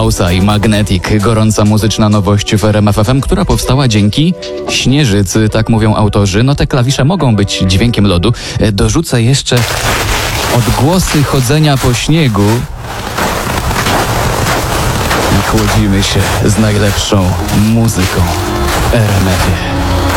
House'a i Magnetic, gorąca muzyczna nowość w RMF FM, która powstała dzięki śnieżycy, tak mówią autorzy. No te klawisze mogą być dźwiękiem lodu. Dorzucę jeszcze odgłosy chodzenia po śniegu. I chłodzimy się z najlepszą muzyką w RMF-ie.